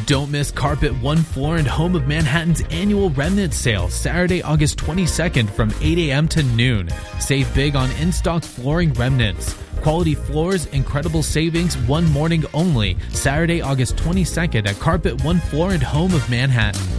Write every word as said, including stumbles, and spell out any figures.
Don't miss Carpet One Floor and Home of Manhattan's annual remnant sale, Saturday, August twenty-second from eight a.m. to noon. Save big on in-stock flooring remnants. Quality floors, incredible savings, one morning only, Saturday, August twenty-second at Carpet One Floor and Home of Manhattan.